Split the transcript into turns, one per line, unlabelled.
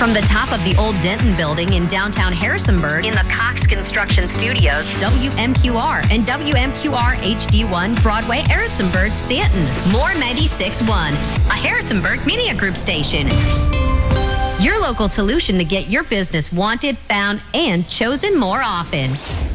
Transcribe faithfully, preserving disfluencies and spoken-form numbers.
From the top of the old Denton building in downtown Harrisonburg in the Cox Construction Studios, W M Q R and W M Q R H D one Broadway, Harrisonburg, Stanton. More ninety-six point one, a Harrisonburg Media Group station. Your local solution to get your business wanted, found, and chosen more often.